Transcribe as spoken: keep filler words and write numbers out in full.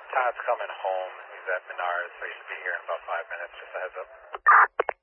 Todd's coming home. He's at Menards, so he should be here in about five minutes. Just a heads up.